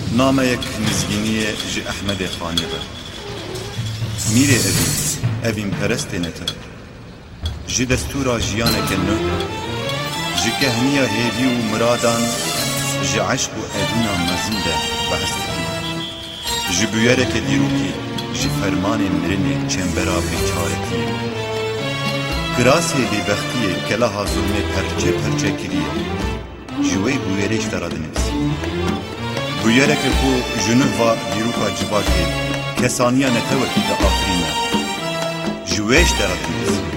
نامەیەک نزگینیە ji Ehmedê Xanê be. Mîrê evîn perestê netir. Ji destûra jiyaneke nû, ji kehniya hêvî û miradan, ji eşq û evîna mezin de behs dikî. Ji bûyereke dîrokî, ji fermanê mirinê çembera bêçaretiyê. Kirasê bêbextiyê keleha zulmê perçe perçe kiriye. Ji wê bûyerê ji te re dinivîsî. Bûyereke ku ji nûva dîroka civakê kesaniya netewekî de afirîne. Ji wê ji te re dinivîsî.